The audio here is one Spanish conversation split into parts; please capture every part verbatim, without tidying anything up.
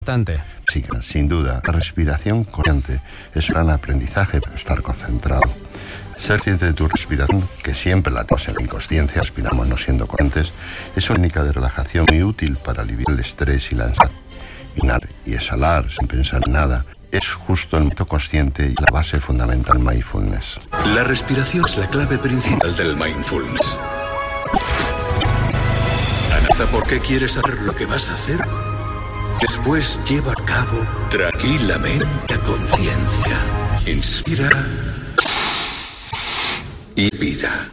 Importante. Sí, sin duda. La respiración consciente es un gran aprendizaje para estar concentrado. Ser consciente de tu respiración, que siempre la tenemos en la inconsciencia, respiramos no siendo conscientes, es una técnica de relajación muy útil para aliviar el estrés y la ansiedad. Inhalar y exhalar sin pensar en nada es justo el momento consciente y la base fundamental del mindfulness. La respiración es la clave principal del mindfulness. Analiza por qué quieres hacer lo que vas a hacer. Después lleva a cabo tranquilamente a conciencia. Inspira y expira.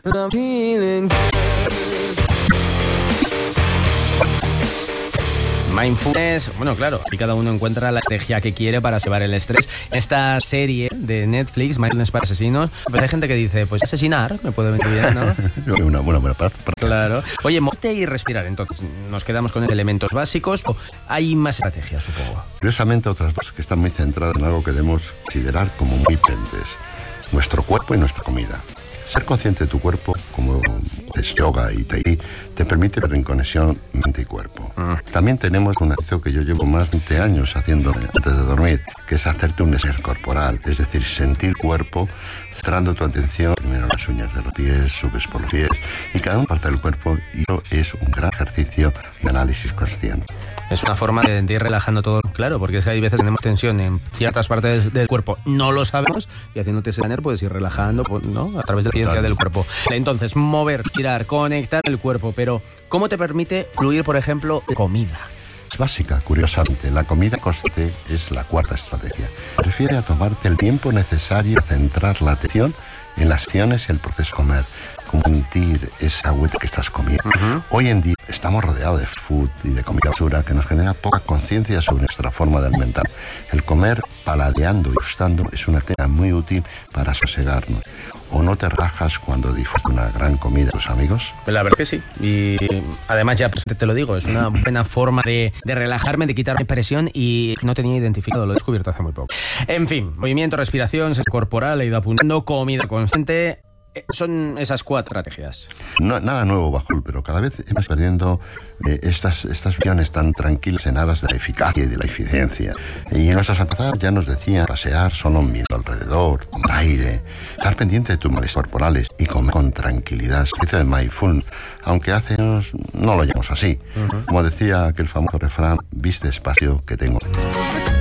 Mindfulness, bueno, claro, y cada uno encuentra la estrategia que quiere para llevar el estrés. Esta serie de Netflix, Mindfulness para asesinos, pues hay gente que dice, pues asesinar me puede venir bien, ¿no? Una buena, buena paz. Claro. Oye, moverte y respirar, entonces, ¿nos quedamos con elementos básicos o hay más estrategias, supongo? Curiosamente, otras dos que están muy centradas en algo que debemos considerar como muy potentes: nuestro cuerpo y nuestra comida. Ser consciente de tu cuerpo, como es yoga y tai chi, te permite ver en conexión mente y cuerpo. Mm. También tenemos un ejercicio que yo llevo más de veinte años haciendo antes de dormir, que es hacerte un escaneo corporal, es decir, sentir cuerpo, centrando tu atención primero en las uñas de los pies, subes por los pies y cada una parte del cuerpo, y eso es un gran ejercicio de análisis consciente. Es una forma de, de ir relajando todo, claro, porque es que hay veces tenemos tensión en ciertas partes del, del cuerpo, no lo sabemos, y haciéndote ese escáner puedes ir relajando, ¿no? A través de la ciencia del cuerpo. Entonces, mover, tirar, conectar el cuerpo, pero ¿cómo te permite incluir, por ejemplo, comida? Es básica, curiosamente. La comida consciente es la cuarta estrategia. Se refiere a tomarte el tiempo necesario a centrar la atención en las acciones y el proceso de comer, como sentir esa agüita que estás comiendo. Uh-huh. Hoy en día estamos rodeados de food y de comida basura que nos genera poca conciencia sobre nuestra forma de alimentar. El comer paladeando y gustando es una técnica muy útil para sosegarnos. ¿O no te relajas cuando disfrutas una gran comida de tus amigos? La verdad que sí. Y además, ya te lo digo, es una buena forma de, de relajarme, de quitarme presión, y no tenía identificado, lo he descubierto hace muy poco. En fin, movimiento, respiración, sexo corporal, he ido apuntando, comida constante. Son esas cuatro estrategias. No, nada nuevo bajo, pero cada vez hemos perdiendo eh, estas, estas visiones tan tranquilas en aras de la eficacia y de la eficiencia. Y en nuestras antepasados ya nos decían pasear solo mirando alrededor, tomar aire, estar pendiente de tus malestares corporales y comer con tranquilidad. Se dice de mindfulness, aunque hace años no lo llamamos así. Uh-huh. Como decía aquel famoso refrán, viste espacio que tengo.